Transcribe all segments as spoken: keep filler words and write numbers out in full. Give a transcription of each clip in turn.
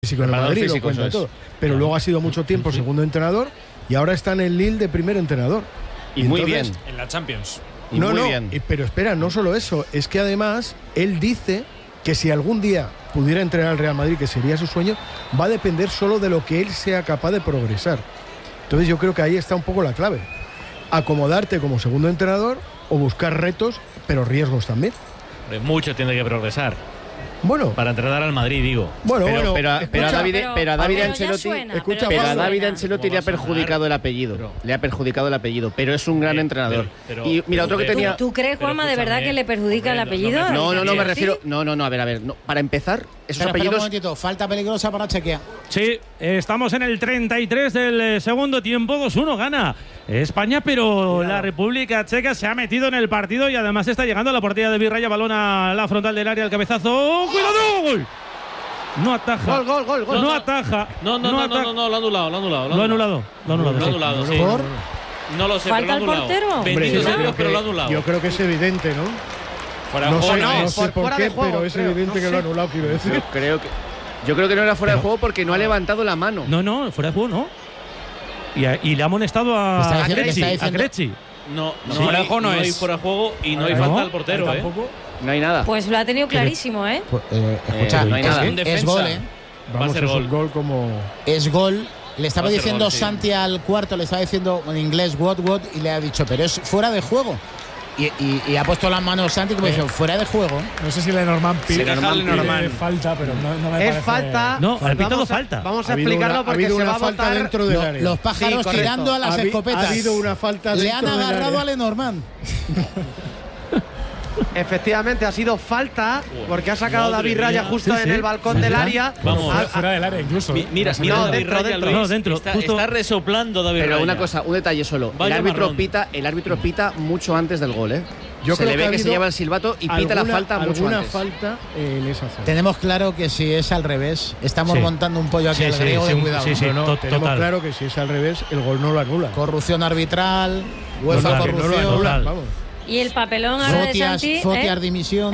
físico en el Madrid, lo cuenta todo. Pero luego ha sido mucho tiempo segundo entrenador y ahora está en el Lille de primer entrenador. Y, y muy entonces, bien. En la Champions. Y no, muy no, bien. pero espera, no solo eso, es que además él dice que si algún día pudiera entrenar al Real Madrid, que sería su sueño, va a depender solo de lo que él sea capaz de progresar. Entonces yo creo que ahí está un poco la clave. Acomodarte como segundo entrenador o buscar retos, pero riesgos también. Mucho tiene que progresar. Bueno, para entrenar al Madrid, digo. Bueno, pero, bueno, pero, escucha, pero a David, pero, pero a David pero Ancelotti, suena, escucha, pero a suena. David Ancelotti le ha perjudicado el apellido. Pero, le ha perjudicado el apellido, pero es un gran pero, entrenador. Pero, pero, y mira, otro que ¿Tú, tenía. ¿Tú crees, Juanma, de verdad que le perjudica hombre, el apellido? no, No, no, no, me ¿Sí? refiero. No, no, no, a ver, a ver. No, para empezar, esos Pero, apellidos. Espera un momentito, falta peligrosa para Chequia. Sí, estamos en el treinta y tres del eh, segundo tiempo, dos uno gana España, pero Cuidado. La República Checa se ha metido en el partido y además está llegando a la portería de Virraya, balón a la frontal del área, el cabezazo. ¡Cuidado! ¡Gol! No ataja. Gol, gol, gol, gol. No, No, ataja. No, no, no, no, no, no, lo ha anulado, lo ha anulado. Lo ha anulado. Lo ha anulado. Lo ha anulado, sí. ¿Por? No lo sé, ¿Falta pero lo ha el anulado. portero? Hombre, Bendito yo sea creo Dios, pero que- lo ha anulado. Yo creo que es evidente, ¿no? Fuera de No sé, juego, no no, sé por por fuera qué, de juego, pero es creo. evidente No que sé. lo ha anulado, quiero decir. Yo creo que. Yo creo que no era fuera de juego porque no ha levantado la mano. No, no, fuera de juego no. Y, a- y le ha amonestado a, Está a diciendo- Crecci, está a diciendo- Crecci. No, no, Fuera de hay, juego no no hay es. fuera de juego y no hay ¿No? falta al portero, ¿eh? Tampoco. No hay nada. Pues lo ha tenido clarísimo, ¿eh? Pues, eh, escucha, Eh, no hay es, nada. es Defensa. gol, ¿eh? Va a Vamos, ser es gol. un gol como. Es gol. Le estaba Va a ser diciendo gol, sí. Santi al cuarto, le estaba diciendo en inglés what, what, y le ha dicho, pero es fuera de juego. Y, y- y ha puesto las manos Santi como diciendo, fuera de juego. No sé si Lenormand pide Lenormand pide. pide falta, pero no, no me parece. Es falta. No, ha pitado vamos a, falta. Vamos Ha a habido explicarlo una- ha porque habido se una va a falta votar. dentro del Lo- área. los pájaros Sí, correcto. tirando a las Ha habi- escopetas. Ha habido una falta Le dentro han del agarrado área. a Lenormand. Efectivamente, ha sido falta porque ha sacado Madre David Raya mía. justo Sí, en sí. el balcón del área. Vamos. Fuera, Ha- fuera del área incluso. Mi- ¿eh? Mira, No, mira, no, David dentro, Raya, dentro. Luis, No, dentro, Está, justo. está resoplando David Pero Raya. una cosa, un detalle solo. Vaya el árbitro marrón. pita, el árbitro pita mucho antes del gol, ¿eh? Yo se creo le que ha ve que se habido lleva el silbato y pita la alguna- falta mucho alguna antes. falta en esa zona. Tenemos claro que si es al revés, estamos Sí. montando un pollo aquí Sí, al sí, griego sí, de un- cuidado. sí, sí. No, no, to- tenemos total. claro que si es al revés, el gol no lo anula. Corrupción arbitral, UEFA Total. Que no lo corrupción, anula, Total. vamos. Y el papelón ahora de fotias, Santi. fotias ¿eh? dimisión.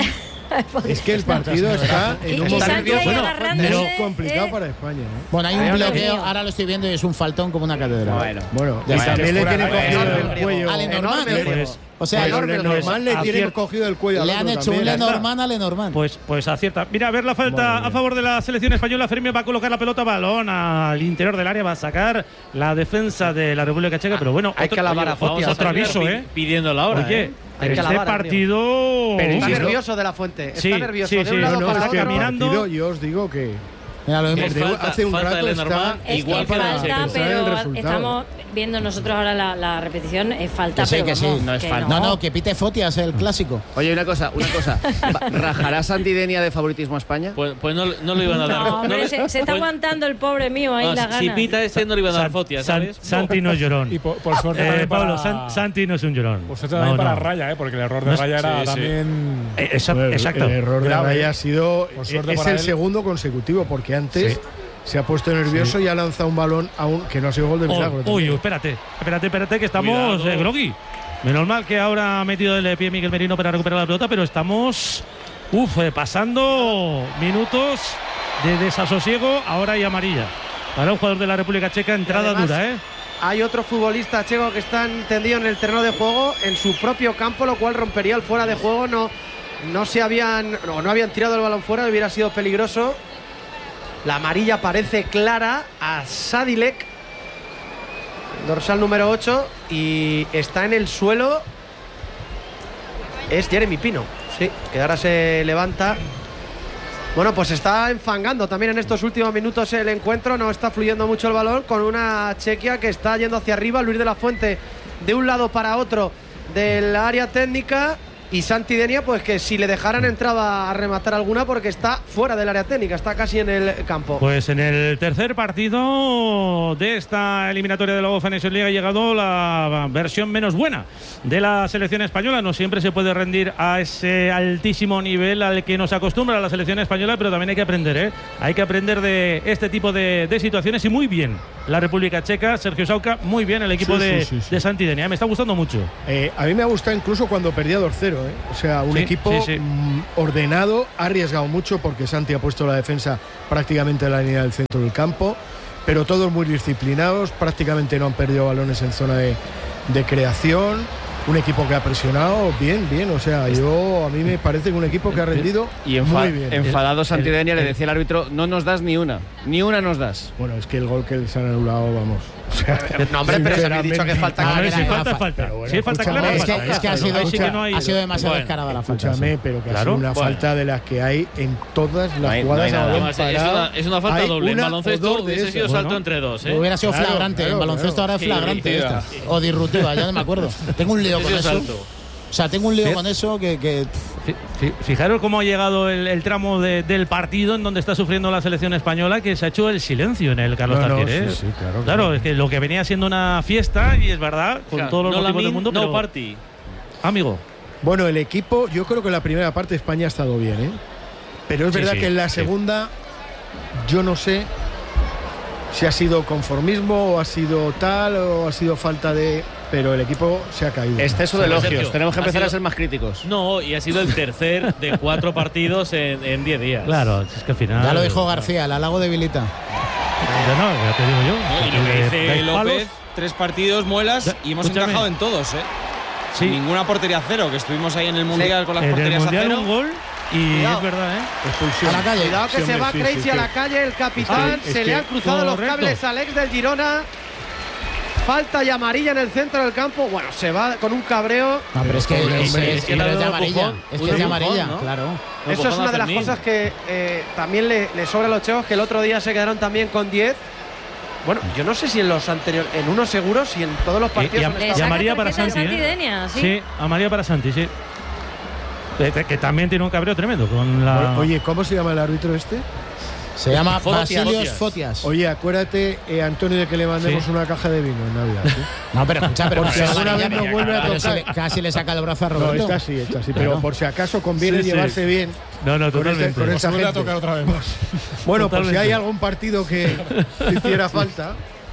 Es que el partido está en Y, un y momento Santi ahí Bueno, agarrándose, muy complicado ¿eh? para España, ¿no? Bueno, hay un Dios bloqueo, mío. ahora lo estoy viendo y es un faltón como una catedral. Bueno. Bueno, Ya y está. también le Fuera, tiene eh, cogido enorme, el cuello. A Lenormand, Enorme, ¿eh? Pues, O sea, Pero le, Lenormand le tiene acierta. cogido el cuello al le otro han hecho también. un Ya está. Lenormand a Lenormand. Pues, pues acierta. Mira, a ver la falta Madre a mía. favor de la selección española. Fermín va a colocar la pelota, balón al interior del área, va a sacar la defensa de la República Checa. Pero bueno, Hay que alabar a otro, Fotias. otro aviso, ¿eh? Pidiendo la hora. Oye, ¿eh? Hay que este alabar, partido. Pero Está insisto, nervioso de la Fuente. Está Sí, nervioso sí, de sí. un lado No, no, para es otro. que el caminando. partido, yo os digo que Mira, lo hemos- Es desde falta- hace un falta de rato está, Lenormand. Es igual que para falta, pensar en el pero resultado. estamos viendo nosotros ahora la, la repetición. Es falta, Que sí, pero que sí, vamos, no es que falta. No, no, que pite Fotias, el clásico. Oye, una cosa, una cosa. Va- ¿Rajará Santidenia de favoritismo a España? Pues, pues no, no lo iban a dar. No, hombre, le- se, se está pues- aguantando el pobre mío ahí no, la si gana. pita este no le iban a dar San- fotia, San- ¿sabes? Santi no es llorón. Y por, por suerte Eh, también para, Pablo, San- Santi no es un llorón. por suerte también No, para no. Raya, ¿eh? Porque el error de No es- Raya era sí, sí. también. Eh, esa- Bueno, exacto. El error de Grave. Raya ha sido. Por suerte Es para el él. segundo consecutivo, porque antes Sí. se ha puesto nervioso y ha lanzado un balón a un, que no ha sido gol de Oh, milagro. uy, también. espérate, espérate, espérate, que estamos Cuidado. eh, groggy. Menos mal que ahora ha metido el pie Miguel Merino para recuperar la pelota, pero estamos uf, eh, pasando minutos de desasosiego. Ahora hay amarilla para un jugador de la República Checa, entrada además, dura, ¿eh? Hay otro futbolista checo que está tendido en el terreno de juego en su propio campo, lo cual rompería el fuera de juego. No, no se habían no, no habían tirado el balón fuera, hubiera sido peligroso. La amarilla parece clara a Sadilek, dorsal número ocho, y está en el suelo. Es Jeremy Pino, sí, que ahora se levanta. Bueno, pues está enfangando también en estos últimos minutos el encuentro. No está fluyendo mucho el balón con una Chequia que está yendo hacia arriba. Luis de la Fuente de un lado para otro del área técnica. Y Santidenia, pues que si le dejaran entraba a rematar alguna porque está fuera del área técnica, está casi en el campo. Pues en el tercer partido de esta eliminatoria de la UEFA Nations League ha llegado la versión menos buena de la selección española. No siempre se puede rendir a ese altísimo nivel al que nos acostumbra la selección española, pero también hay que aprender, ¿eh? Hay que aprender de este tipo de, de situaciones y muy bien. la República Checa. Sergio Sauca, muy bien el equipo Sí, de, sí, sí, sí. de Santidenia. Me está gustando mucho. Eh, a mí me ha gustado incluso cuando perdía dos cero. ¿eh? O sea, un Sí, equipo sí, sí. mm, ordenado, ha arriesgado mucho porque Santi ha puesto la defensa prácticamente en la línea del centro del campo, pero todos muy disciplinados, prácticamente no han perdido balones en zona de, de creación. Un equipo que ha presionado bien, bien. O sea, yo a mí me parece que un equipo que ha rendido Y enfa muy bien. enfadado El- Santidenia el- le decía al árbitro, no nos das ni una, ni una nos das. Bueno, es que el gol que les han anulado, vamos. O sea, No, hombre, pero se habéis dicho que sinceramente, falta A Ah, ver, era- si era falta, fa- falta. pero bueno, Si es falta escúchame, clara, Es que, falta. es que ha Pero sido, ahí sí que no hay- ha sido demasiado Bueno, descarada la falta. Escúchame, sí. pero que Claro. ha sido una Bueno. falta de las que hay en todas las No hay- no jugadas hay a nada. balón Además, es, parado. una, es una falta Hay doble. En una o baloncesto dos de hubiese esas. sido salto Bueno. entre dos. ¿eh? Hubiera sido Claro, flagrante. claro, en baloncesto claro. ahora es Sí, flagrante sí, esta. sí. O disruptiva, ya no me acuerdo. Tengo un lío con Hubiese sido eso. salto. O sea, tengo un lío Sí. con eso que. que Fi- fi- Fijaros cómo ha llegado el, el tramo de- del partido en donde está sufriendo la selección española, que se ha hecho el silencio en el Carlos No, no, Tartiere. sí, sí, claro, Claro, claro. es que lo que venía siendo una fiesta, y es verdad, con O sea, todos los no motivos del Lamin, mundo, no pero, party. amigo, Bueno, el equipo, yo creo que en la primera parte España ha estado bien, ¿eh? Pero es Sí, verdad sí, que en la sí. segunda, yo no sé si ha sido conformismo o ha sido tal o ha sido falta de. Pero el equipo se ha caído. Exceso de Sergio, elogios, tenemos que ha empezar sido- a ser más críticos. No, y ha sido el tercer de cuatro partidos en en diez días. claro, es que al final. ya lo dijo García, el halago debilita. Ya no, ya te digo yo. No, y lo que porque dice dais López, palos. tres partidos, muelas Ya, y hemos escúchame. encajado en todos, ¿eh? Sí, Ninguna portería cero, que estuvimos ahí en el Mundial con las en el porterías a Mundial cero. un gol y Cuidado. es verdad, ¿eh? Expulsión. A la calle. Cuidado que Sí, se hombre, va sí, Crazy sí, a sí. la calle, el capitán. Ah, es se le que- han cruzado los correcto. cables al ex del Girona. Falta y amarilla en el centro del campo. Bueno, se va con un cabreo. No, pero es que Hombre, es, hombre, es- es que pero le ha es de dado amarilla. empujón. Es que Un es de empujón, amarilla, ¿no? claro. Un Eso es empujón una a de las Fermín. cosas que eh, también le, le sobra a los checos, que el otro día se quedaron también con diez. Bueno, yo no sé si en los anteriores, en uno seguro, si en todos los Y- partidos. y a- han Le estado- y saca amarilla para tarjeta Santi, de ¿eh? Santidenia, sí. Sí, amarilla para Santi, sí. Que, que también tiene un cabreo tremendo con la. Oye, ¿cómo se llama el árbitro este? Se llama Fotias. Basilios Fotias. Oye, acuérdate, eh, Antonio, de que le mandemos Sí. una caja de vino en Navidad. ¿sí? No, pero escucha, pero Por si no es alguna amarilla, vez nos vuelve a pero si tocar. le- casi le saca el brazo a No, Roberto. esta sí, esta sí. Pero Claro. por si acaso conviene Sí, sí. llevarse bien No, no, con, este- totalmente. con esa Vuelve a gente. tocar otra vez más. Bueno, por si Totalmente. hay algún partido que hiciera falta.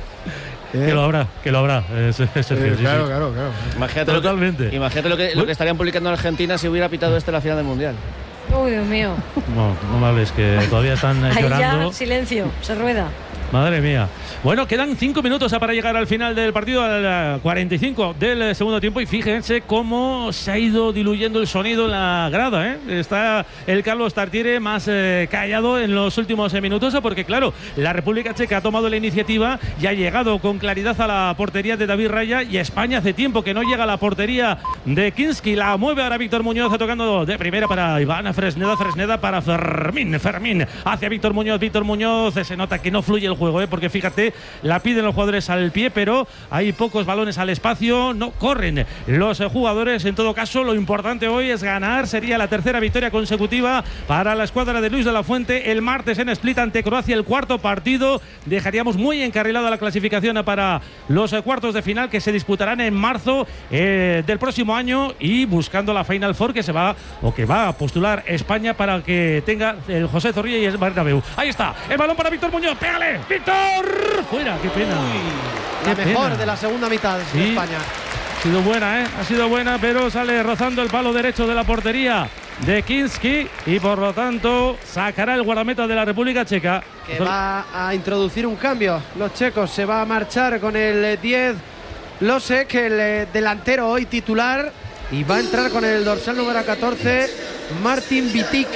Que lo habrá, que lo habrá. eh, Sergio, Eh, sí, sí. claro, claro, claro. Imagínate, lo que, Totalmente. imagínate lo, que, lo que estarían publicando en Argentina si hubiera pitado este la final del Mundial. Uy, Dios mío. No, no me hables, que todavía están eh, Ahí llorando. ya, silencio, se rueda. Madre mía. Bueno, quedan cinco minutos para llegar al final del partido, al cuarenta y cinco del eh, segundo tiempo. Y fíjense cómo se ha ido diluyendo el sonido en la grada, ¿eh? Está el Carlos Tartiere más eh, callado en los últimos eh, minutos, porque claro, la República Checa ha tomado la iniciativa y ha llegado con claridad a la portería de David Raya, y España hace tiempo que no llega a la portería de Kinski. La mueve ahora Víctor Muñoz, tocando de primera para Iván Fresneda, Fresneda para Fermín, Fermín hacia Víctor Muñoz, Víctor Muñoz. Se nota que no fluye el juego, ¿eh? Porque fíjate, la piden los jugadores al pie, pero hay pocos balones al espacio, no corren los eh, jugadores. En todo caso, lo importante hoy es ganar. Sería la tercera victoria consecutiva para la escuadra de Luis de la Fuente el martes en Split ante Croacia, el cuarto partido. Dejaríamos muy encarrilada la clasificación para los eh, cuartos de final, que se disputarán en marzo eh, del próximo año, y buscando la Final Four que se va o que va a postular España para que tenga el José Zorrilla y el Bernabéu. Ahí está, el balón para Víctor Muñoz. ¡Pégale, Víctor! Fuera, qué pena. La Qué mejor pena. de la segunda mitad de Sí. España. Ha sido buena, ¿eh? Ha sido buena, pero sale rozando el palo derecho de la portería de Kinski, y por lo tanto sacará el guardameta de la República Checa. Que va a introducir un cambio. Los checos, se va a marchar con el eh, diez Losek, el eh, delantero hoy titular, y va a entrar con el dorsal número catorce Martin Vitic.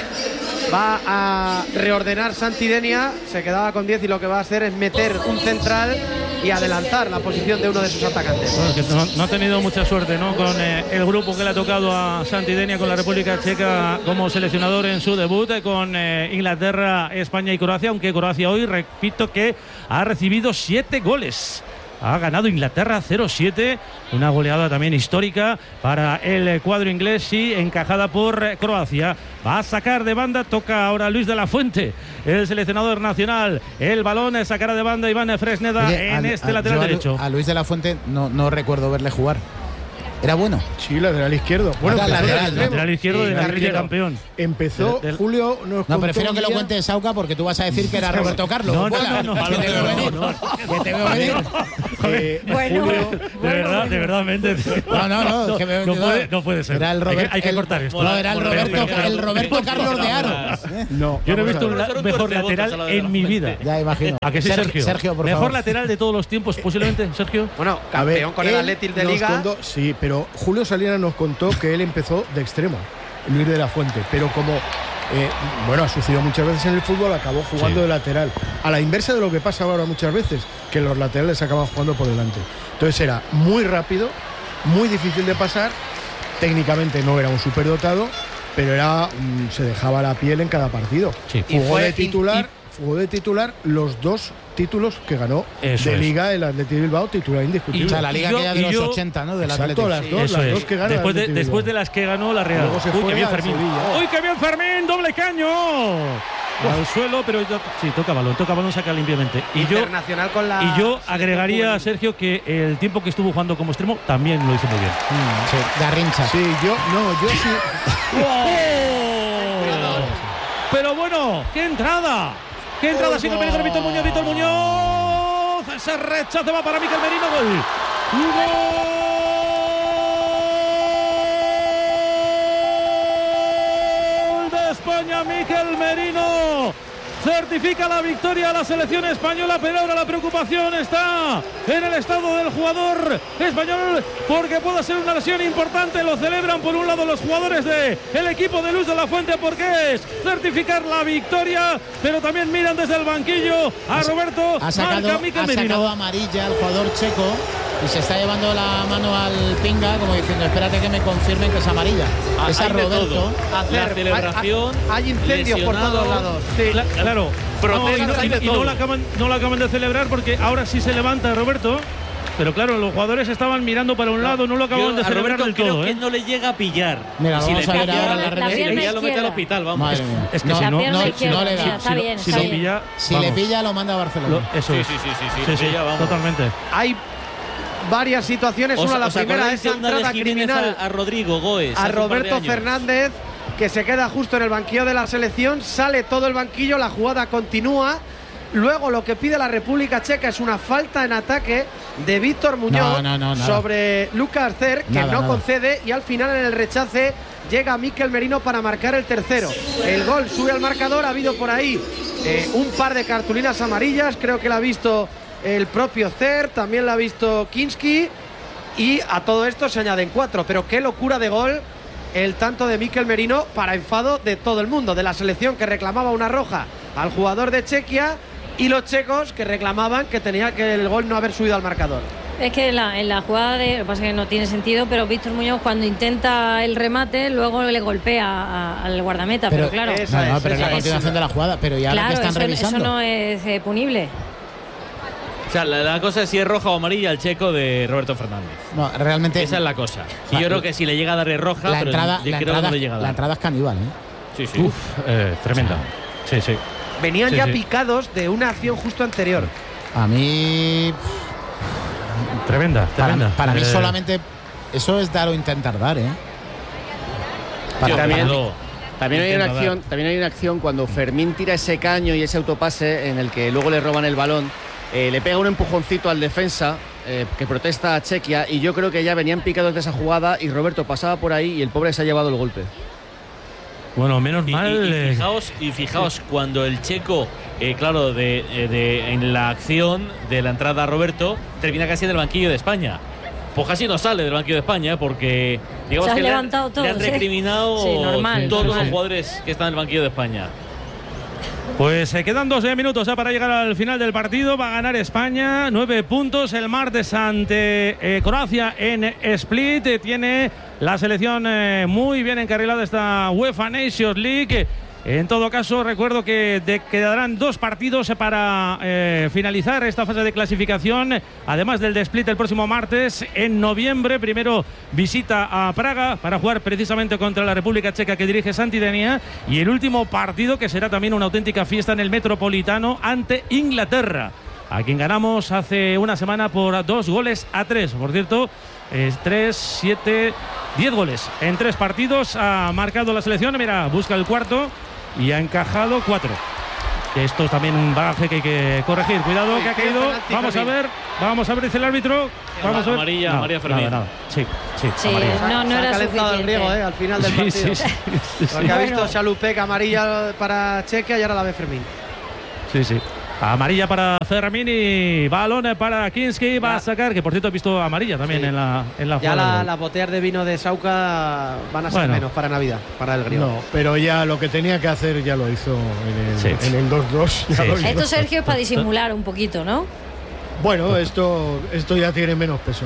Va a reordenar Santidenia, se quedaba con diez y lo que va a hacer es meter un central y adelantar la posición de uno de sus atacantes. Bueno, que no, no ha tenido mucha suerte, ¿no? Con eh, el grupo que le ha tocado a Santidenia con la República Checa como seleccionador en su debut, eh, con eh, Inglaterra, España y Croacia, aunque Croacia hoy, repito, que ha recibido siete goles. Ha ganado Inglaterra cero siete, una goleada también histórica para el cuadro inglés, y encajada por eh, Croacia. Va a sacar de banda, toca ahora Luis de la Fuente, el seleccionador nacional. El balón eh, sacará de banda Iván Fresneda Oye, en a- este a- lateral yo a Lu- derecho. A Luis de la Fuente no, no recuerdo verle jugar. Era bueno. Sí, lateral izquierdo. Bueno, Era empezó lateral, de extremo. lateral izquierdo de la lateral Liga izquierdo. Campeón. Empezó, Del- del- Julio nos No, contó prefiero un que lo día- cuente Sauca porque tú vas a decir que era Roberto Carlos. No, no, Vuela, no, no, que te veo no, venir. no, Que te veo venir. Eh, Bueno, Julio, De verdad, de verdad, mente. No, no, no, que me- no, no. puede, no puede ser. Era el Hay que- Robert- hay que, el- cortar esto. No, era el Pero- Roberto, pero- el Roberto Carlos de Aro. no, Yo no he vamos visto a un ver. la- mejor lateral en mi vida. Ya imagino. ¿A que sí, Sergio, Sergio? Sergio, por Mejor favor. lateral de todos los tiempos, posiblemente, Sergio. Bueno, A ver, campeón con el él Atlético de nos Liga. contó- sí, pero Julio Salinas nos contó que él empezó de extremo, Luis de la Fuente, pero como eh, bueno, ha sucedido muchas veces en el fútbol, acabó jugando Sí. de lateral, a la inversa de lo que pasa ahora muchas veces, que los laterales acaban jugando por delante. Entonces era muy rápido, muy difícil de pasar, técnicamente no era un superdotado, pero era mm, se dejaba la piel en cada partido. Sí. Y Jugó fue de in- titular, jugó de titular los dos títulos que ganó Eso de es. Liga el Athletic Bilbao, titular indiscutible. O sea, la liga Y yo- aquella de y los yo- ochenta, ¿no? Del Exacto, Atlético. las Sí. dos, Eso las es. dos que gana Después el de, Athletic después de Bilbao. las que ganó la Real. Luego se Uy, fue qué bien al Fermín. Sevilla. Uy, qué bien Fermín, doble caño. Al suelo, pero yo- sí, toca balón, toca balón, saca limpiamente. Y yo, Internacional con la y yo selección agregaría, juvenil. Sergio, que el tiempo que estuvo jugando como extremo también lo hizo muy bien. Mm, sí, Garrincha. Sí, yo, no, yo sí. ¡Oh! Pero bueno, qué entrada. ¡Qué entrada! Sigue el peligro Víctor Muñoz, Víctor Muñoz. Ese rechazo va para Miquel Merino. Gol. Gol de España, Miquel Merino. Certifica la victoria a la selección española, pero ahora la preocupación está en el estado del jugador español porque puede ser una lesión importante. Lo celebran por un lado los jugadores del equipo de Luis de la Fuente porque es certificar la victoria, pero también miran desde el banquillo a Roberto. Ha sacado, marca Miquel ha Merino. sacado amarilla el jugador checo y se está llevando la mano al pinga como diciendo espérate que me confirmen que es amarilla. Ah, es a hay de Roberto. todo. Hacer- La celebración. Hay, hay incendios por todos lesionados. lados. Sí. Cla- Claro, Protestas, No, y, no, hay de y no todo. la acaban, no la acaban de celebrar porque ahora sí se levanta Roberto. Pero claro, los jugadores estaban mirando para un lado, no lo acaban Yo de a celebrar Roberto del creo todo. que ¿eh? no le llega a pillar. Mira, Y si vamos le a ver pilla, ahora en la la redes. si le pierna pilla, lo mete al izquierda. hospital, vamos. Madre mía. Es que No, si La no, pierna no, izquierda, no le da. mira, está si, bien, si está lo bien. pilla, Si vamos. le pilla lo manda a Barcelona. Lo- eso Sí, es. sí, sí, sí, sí, Sí, lo sí, pilla, vamos. totalmente. Hay varias situaciones. ¿Os, Una, la os primera, acordáis esa de una de entrada Jiménez criminal a, a Rodrigo Goes? a hace un par de Roberto años? Fernández, que se queda justo en el banquillo de la selección, sale todo el banquillo, la jugada continúa. Luego lo que pide la República Checa es una falta en ataque de Víctor Muñoz No, no, no, nada. sobre Lucas Cer, que Nada, no nada. concede, y al final en el rechace llega Miquel Merino para marcar el tercero. El gol sube al marcador, ha habido por ahí eh, un par de cartulinas amarillas, creo que la ha visto el propio Cer, también la ha visto Kinski, y a todo esto se añaden cuatro, pero qué locura de gol el tanto de Miquel Merino para enfado de todo el mundo, de la selección que reclamaba una roja al jugador de Chequia y los checos que reclamaban que tenía que el gol no haber subido al marcador. Es que en la, en la jugada de. Lo que pasa es que no tiene sentido, pero Víctor Muñoz, cuando intenta el remate, luego le golpea a- al guardameta. Pero, claro. es- No, no, Esa pero es la es, continuación esa. de la jugada. Pero ya la que Claro, están eso, revisando. eso no es eh, punible. O sea, la, la cosa es si es roja o amarilla el checo de Roberto Fernández. No, realmente. Esa es la cosa. Y La- yo creo que si le llega a darle roja, la pero entrada, yo la, creo entrada, que no le llega a la dar. entrada es caníbal, ¿eh? Sí, sí. Uf, eh, tremenda. Sí, sí. Venían Sí, ya sí. picados de una acción justo anterior. A mí. Tremenda, Para, tremenda. para mí Eh, solamente. Eso es dar o intentar dar, ¿eh? Para, Yo también- para- no. También hay, una Intenta acción, también hay una acción cuando Fermín tira ese caño y ese autopase en el que luego le roban el balón, eh, le pega un empujoncito al defensa eh, que protesta a Chequia, y yo creo que ya venían picados de esa jugada y Roberto pasaba por ahí y el pobre se ha llevado el golpe. Bueno, menos Y, mal. y- y eh, fijaos, y fijaos cuando el checo, eh, claro, de, eh, de- en la acción de la entrada a Roberto, termina casi en el banquillo de España. Pues casi no sale del banquillo de España, porque digamos Se han que le han, levantado le han todos, ¿eh? recriminado Sí, normal, todos normal. los jugadores que están en el banquillo de España. Pues se quedan doce minutos ya para llegar al final del partido. Va a ganar España, nueve puntos el martes ante eh, Croacia en Split. Eh, tiene la selección eh, muy bien encarrilada esta UEFA Nations League. En todo caso, recuerdo que de- quedarán dos partidos para eh, finalizar esta fase de clasificación, además del de Split el próximo martes. En noviembre, primero visita a Praga para jugar precisamente contra la República Checa que dirige Santidenia, y el último partido que será también una auténtica fiesta en el Metropolitano ante Inglaterra, a quien ganamos hace una semana por dos goles a tres. Por cierto, Es tres, siete, diez goles en tres partidos ha marcado la selección. Mira, busca el cuarto y ha encajado cuatro. Que esto es también un bagaje que hay que corregir. Cuidado, Uy, que ha qué caído. penalti, Vamos a Fermín. ver, vamos a ver, dice el árbitro. Vamos a ver. Amarilla, No, amarilla, Fermín. nada, nada. Sí, sí, Sí, amarilla. no, no Se ha era calentado el suficiente. griego, ¿eh? Al final del Sí, partido. sí, sí, sí, sí. Porque ha visto Bueno. Chalupec amarilla para Chequia y ahora la ve Fermín. Sí, sí. Amarilla para Fermín y balón para Kinski. Va a sacar, que por cierto he visto amarilla también Sí. en la, en la Ya jugada. la- de gol. las botellas de vino de Sauca van a ser Bueno. menos para Navidad, para el griego. No, pero ya lo que tenía que hacer ya lo hizo en el, Sí. en el dos dos. ya Sí. lo hizo. Esto, Sergio, es para disimular un poquito, ¿no? Bueno, esto, esto ya tiene menos peso.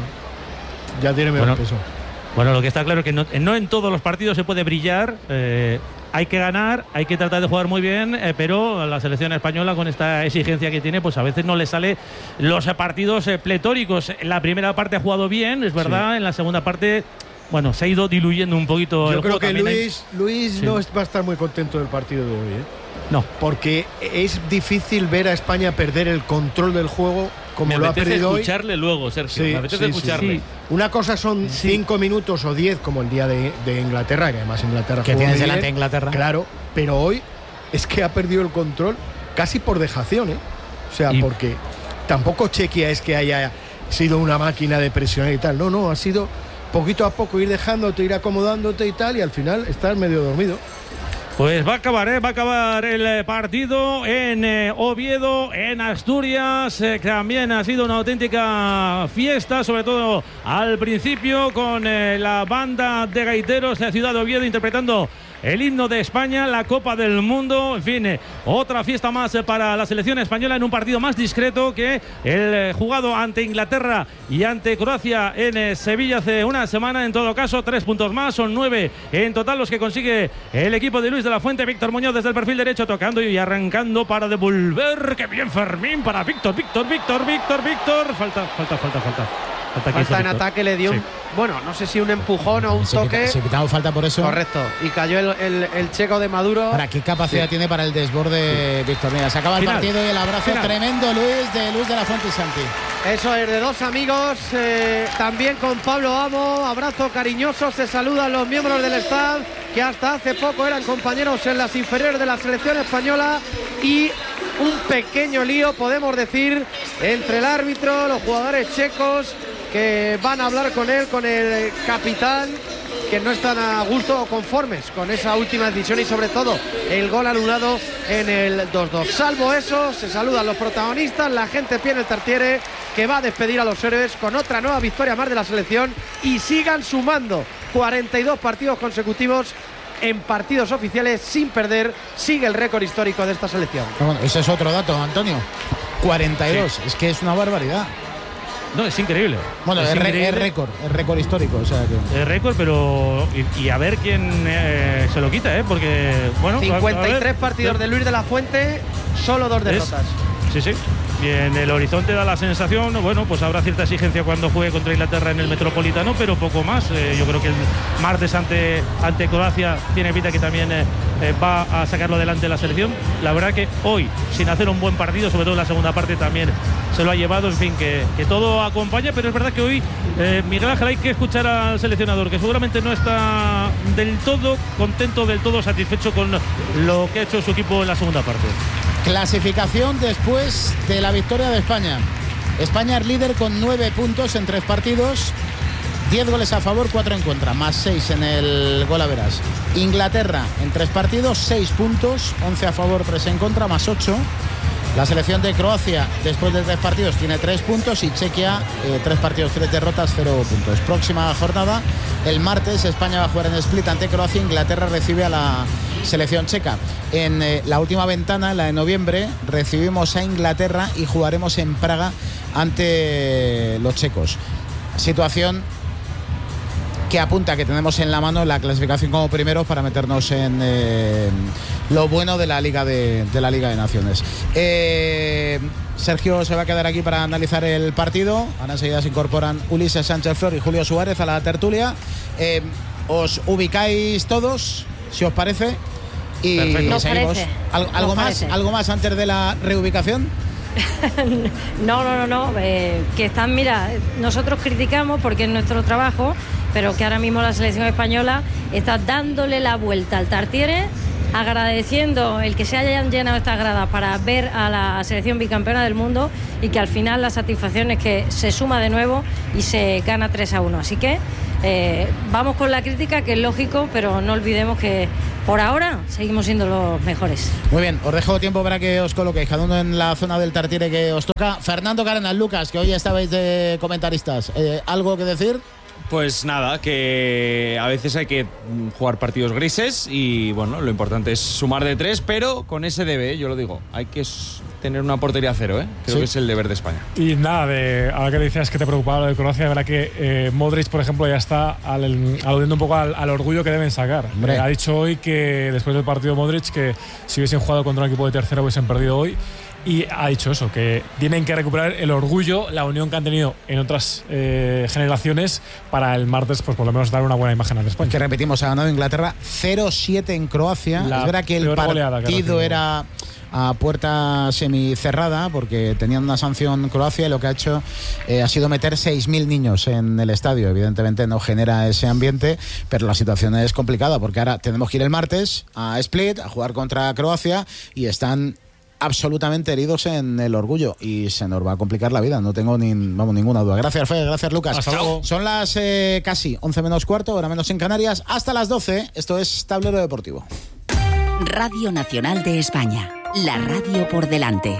Ya tiene menos Bueno. peso. Bueno, lo que está claro es que no, no en todos los partidos se puede brillar. eh, hay que ganar, hay que tratar de jugar muy bien, eh, pero la selección española, con esta exigencia que tiene, pues a veces no le sale los partidos eh, pletóricos. En la primera parte ha jugado bien, es verdad. En la segunda parte, bueno, se ha ido diluyendo un poquito el Yo creo juego. que También hay- Luis, Luis Sí. no es- va a estar muy contento del partido de hoy, ¿eh? No. Porque es difícil ver a España perder el control del juego como Me lo ha apetece perdido hoy. escucharle luego, Sergio. Sí, me apetece sí, sí, escucharle. sí. Una cosa son Sí. cinco minutos o diez, como el día de, de Inglaterra, que además Inglaterra Que jugó tienes muy delante bien. Inglaterra. Claro, pero hoy es que ha perdido el control casi por dejación, ¿eh? O sea, Y- porque tampoco Chequia es que haya sido una máquina de presionar y tal. No, no, ha sido poquito a poco ir dejándote, ir acomodándote y tal, y al final estás medio dormido. Pues va a acabar, ¿eh? va a acabar el eh, partido en eh, Oviedo, en Asturias. Eh, también ha sido una auténtica fiesta, sobre todo al principio, con eh, la banda de gaiteros de Ciudad de Oviedo interpretando el himno de España, la Copa del Mundo. En fin, eh, otra fiesta más eh, para la selección española en un partido más discreto que el eh, jugado ante Inglaterra y ante Croacia en eh, Sevilla hace una semana. En todo caso, tres puntos más, son nueve en total los que consigue el equipo de Luis de la Fuente. Víctor Muñoz desde el perfil derecho tocando y arrancando para devolver. ¡Qué bien Fermín para Víctor! Víctor, Víctor, Víctor, Víctor. Falta, falta, falta, falta. Falta, que hizo Falta en Víctor. ataque, le dio Sí. un, bueno, no sé si un empujón o un Se toque. quita- se quitaba falta por eso. Correcto. Y cayó el, el- el checo de Maduro. Ahora, ¿qué capacidad Sí. tiene para el desborde Víctor? Mira, se acaba el Final. partido y el abrazo Final. tremendo, Luis, de Luis de la Fuente y Santi. Eso es de dos amigos, eh, también con Pablo Amo, abrazo cariñoso, se saludan los miembros del staff que hasta hace poco eran compañeros en las inferiores de la selección española, y un pequeño lío, podemos decir, entre el árbitro, los jugadores checos que van a hablar con él, con el capitán, que no están a gusto o conformes con esa última decisión y sobre todo el gol anulado en el dos dos. Salvo eso, se saludan los protagonistas, la gente pie en el Tartiere, que va a despedir a los héroes con otra nueva victoria más de la selección, y sigan sumando cuarenta y dos partidos consecutivos en partidos oficiales sin perder. Sigue el récord histórico de esta selección. Bueno, ese es otro dato, Antonio. cuarenta y dos, es que es una barbaridad. No, es increíble. Bueno, es es, re- increíble. es récord, es récord histórico. O sea que... Es récord, pero. Y, y a ver quién eh, se lo quita, ¿eh? Porque. Bueno. cincuenta y tres a ver. partidos de Luis de la Fuente, solo dos Es- derrotas. Sí, sí. Y en el horizonte da la sensación, bueno, pues habrá cierta exigencia cuando juegue contra Inglaterra en el Metropolitano, pero poco más. Eh, yo creo que el martes ante, ante Croacia tiene pinta que también eh, eh, va a sacarlo adelante la selección. La verdad que hoy, sin hacer un buen partido, sobre todo en la segunda parte, también se lo ha llevado. En fin, que, que todo acompaña, pero es verdad que hoy, eh, Miguel Ángel, hay que escuchar al seleccionador, que seguramente no está del todo contento, del todo satisfecho con lo que ha hecho su equipo en la segunda parte. Clasificación después de la victoria de España. España es líder con nueve puntos en tres partidos, diez goles a favor, cuatro en contra, más seis en el gol a veras. Inglaterra en tres partidos, seis puntos, once a favor, tres en contra, más ocho. La selección de Croacia, después de tres partidos, tiene tres puntos, y Chequia, eh, tres partidos, tres derrotas, cero puntos. Próxima jornada, el martes, España va a jugar en Split ante Croacia. Inglaterra recibe a la selección checa. En eh, la última ventana, la de noviembre, recibimos a Inglaterra y jugaremos en Praga ante los checos. Situación que apunta que tenemos en la mano la clasificación como primeros para meternos en eh, lo bueno de la Liga de, de la Liga de Naciones. Eh, Sergio se va a quedar aquí para analizar el partido. Ahora enseguida se incorporan Ulises Sánchez Flor y Julio Suárez a la tertulia. Eh, os ubicáis todos, si os parece, y Perfecto. Nos seguimos. parece. ¿Al- Nos ¿Algo más? parece. ¿Algo más antes de la reubicación? no, no, no, no. Eh, que están, mira, nosotros criticamos porque es nuestro trabajo, pero que ahora mismo la selección española está dándole la vuelta al Tartiere, agradeciendo el que se hayan llenado estas gradas para ver a la selección bicampeona del mundo y que al final la satisfacción es que se suma de nuevo y se gana tres a uno. Así que eh, vamos con la crítica, que es lógico, pero no olvidemos que por ahora seguimos siendo los mejores. Muy bien, os dejo tiempo para que os coloquéis cada uno en la zona del Tartiere que os toca. Fernando Carenas, Lucas, que hoy estabais de comentaristas, eh, ¿algo que decir? Pues nada, que a veces hay que jugar partidos grises y bueno, lo importante es sumar de tres, pero con ese debe, yo lo digo, hay que tener una portería cero, ¿eh? Creo Sí. que es el deber de España. Y nada, de, ahora que decías que te preocupaba lo de Croacia, de verdad que eh, Modric, por ejemplo, ya está al, aludiendo un poco al, al orgullo que deben sacar. Eh, ha dicho hoy que después del partido Modric que si hubiesen jugado contra un equipo de tercera hubiesen perdido hoy. Y ha dicho eso, que tienen que recuperar el orgullo, la unión que han tenido en otras eh, generaciones para el martes, pues por lo menos dar una buena imagen a España. Que repetimos, ha ganado Inglaterra cero siete en Croacia. La es verdad que el peor goleada que partido recibió. era a puerta semicerrada porque tenían una sanción Croacia y lo que ha hecho eh, ha sido meter seis mil niños en el estadio. Evidentemente no genera ese ambiente, pero la situación es complicada porque ahora tenemos que ir el martes a Split a jugar contra Croacia y están absolutamente heridos en el orgullo y se nos va a complicar la vida, no tengo ni, vamos, ninguna duda. Gracias, Fede, gracias, Lucas. Hasta luego. Son las eh, casi once menos cuarto, hora menos en Canarias, hasta las doce. Esto es Tablero Deportivo. Radio Nacional de España, la radio por delante.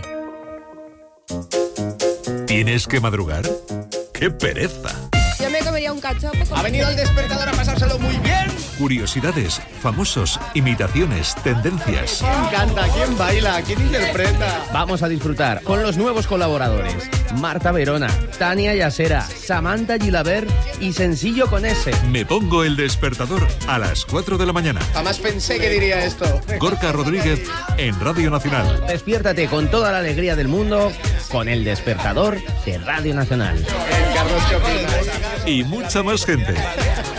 ¿Tienes que madrugar? ¡Qué pereza! Yo me comería un cachopo. Ha venido el despertador a pasárselo muy bien. Curiosidades, famosos, imitaciones, tendencias. ¿Quién canta? ¿Quién baila? ¿Quién interpreta? Vamos a disfrutar con los nuevos colaboradores: Marta Verona, Tania Yasera, Samantha Gilabert y Sencillo con S. Me pongo el despertador a las cuatro de la mañana. Jamás pensé que diría esto. Gorka Rodríguez en Radio Nacional. Despiértate con toda la alegría del mundo con el despertador de Radio Nacional. Y mucha más gente.